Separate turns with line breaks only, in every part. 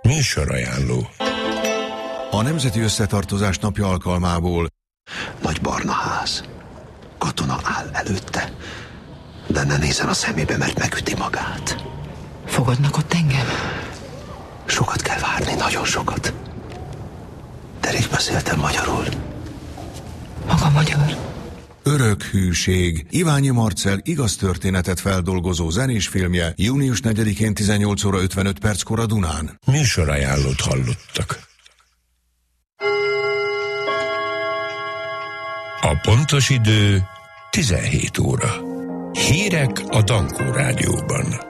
Műsorajánló.
A Nemzeti Összetartozás napja alkalmából
nagy barna ház. Katona áll előtte, de ne nézzen a szemébe, mert megüti magát.
Fogadnak ott engem?
Sokat kell várni, nagyon sokat. De rég beszéltem magyarul.
Maga magyar?
Örök hűség. Iványi Marcell igaz történetet feldolgozó zenésfilmje június 4-én 18 óra 55 perckor a Dunán.
Műsorajánlót hallottak. A pontos idő 17 óra. Hírek a Dankó Rádióban.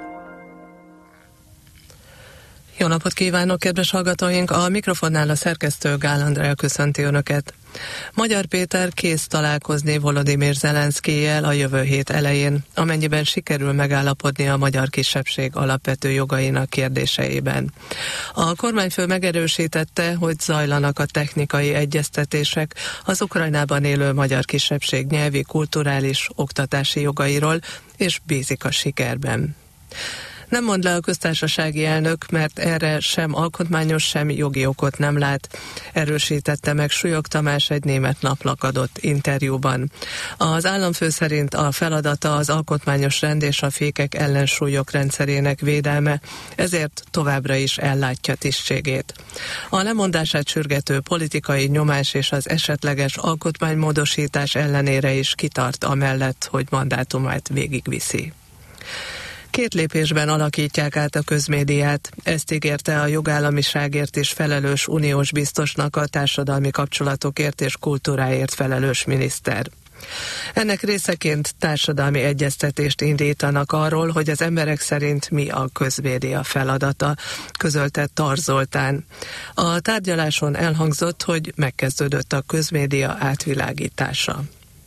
Jó napot kívánok, kedves hallgatóink! A mikrofonnál a szerkesztő Gál Andrea köszönti Önöket. Magyar Péter kész találkozni Volodymyr Zelenszkijjel a jövő hét elején, amennyiben sikerül megállapodni a magyar kisebbség alapvető jogainak kérdéseiben. A kormányfő megerősítette, hogy zajlanak a technikai egyeztetések az Ukrajnában élő magyar kisebbség nyelvi, kulturális, oktatási jogairól, és bízik a sikerben. Nem mond le a köztársasági elnök, mert erre sem alkotmányos, sem jogi okot nem lát, erősítette meg Súlyog Tamás egy német napnak adott interjúban. Az államfő szerint a feladata az alkotmányos rend és a fékek ellensúlyok rendszerének védelme, ezért továbbra is ellátja tisztségét. A lemondását sürgető politikai nyomás és az esetleges alkotmánymódosítás ellenére is kitart amellett, hogy mandátumát végigviszi. 2 lépésben alakítják át a közmédiát, ezt ígérte a jogállamiságért is felelős uniós biztosnak a társadalmi kapcsolatokért és kultúráért felelős miniszter. Ennek részeként társadalmi egyeztetést indítanak arról, hogy az emberek szerint mi a közmédia feladata, közölte Tarz Zoltán. A tárgyaláson elhangzott, hogy megkezdődött a közmédia átvilágítása.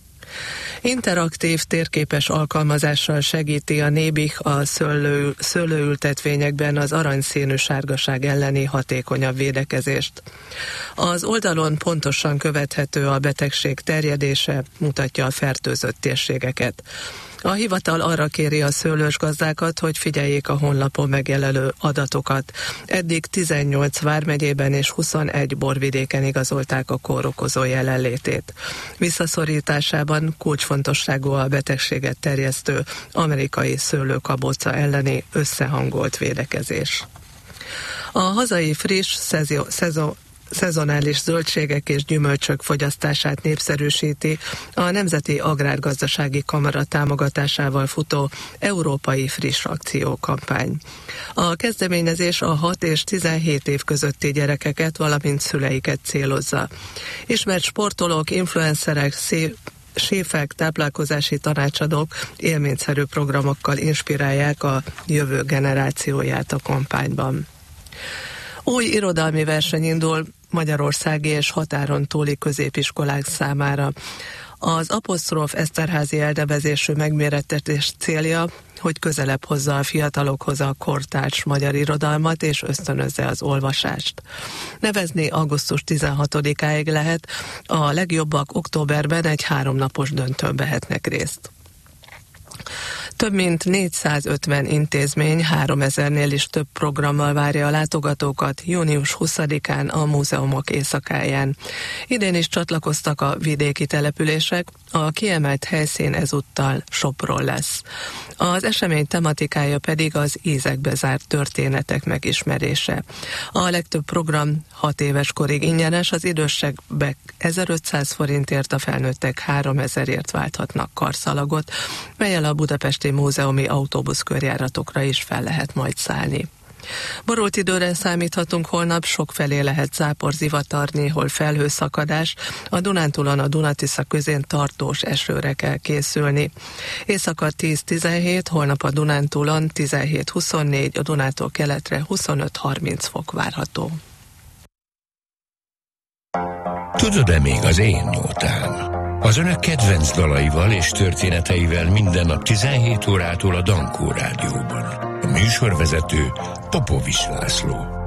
Interaktív térképes alkalmazással segíti a Nébih a szőlőültetvényekben az aranyszínű sárgaság elleni hatékonyabb védekezést. Az oldalon pontosan követhető a betegség terjedése, mutatja a fertőzött térségeket. A hivatal arra kéri a szőlősgazdákat, hogy figyeljék a honlapon megjelenő adatokat. Eddig 18 vármegyében és 21 borvidéken igazolták a kórokozó jelenlétét. Visszaszorításában kulcsfontosságú a betegséget terjesztő amerikai szőlőkabóca elleni összehangolt védekezés. A hazai friss szezonális zöldségek és gyümölcsök fogyasztását népszerűsíti a Nemzeti Agrárgazdasági Kamara támogatásával futó Európai Friss Akció kampány. A kezdeményezés a 6 és 17 év közötti gyerekeket, valamint szüleiket célozza. Ismert sportolók, influencerek, séfek, táplálkozási tanácsadók élményszerű programokkal inspirálják a jövő generációját a kampányban. Új irodalmi verseny indul magyarországi és határon túli középiskolák számára. Az Apostróf Eszterházy elnevezésű megmérettetés célja, hogy közelebb hozza a fiatalokhoz a kortárs magyar irodalmat és ösztönözze az olvasást. Nevezni augusztus 16-áig lehet, a legjobbak októberben egy 3 napos döntőn vehetnek részt. Több mint 450 intézmény 3000-nél is több programmal várja a látogatókat június 20-án a múzeumok éjszakáján. Idén is csatlakoztak a vidéki települések, a kiemelt helyszín ezúttal Sopron lesz. Az esemény tematikája pedig az ízekbe zárt történetek megismerése. A legtöbb program 6 éves korig ingyenes, az idősebbek 1500 forintért, a felnőttek 3000-ért válthatnak karszalagot, mellyel a budapesti múzeumi autóbuszkörjáratokra is fel lehet majd szállni. Borult időre számíthatunk holnap, sokfelé lehet zápor, zivatar, néhol felhőszakadás, a Dunántúlon a Duna-Tisza közén tartós esőre kell készülni. Éjszaka 10-17, holnap a Dunántúlon 17-24, a Dunától keletre 25-30 fok várható.
Tudod-e még az én nótám? Az önök kedvenc dalaival és történeteivel minden nap 17 órától a Dankó Rádióban. A műsorvezető Popovics László.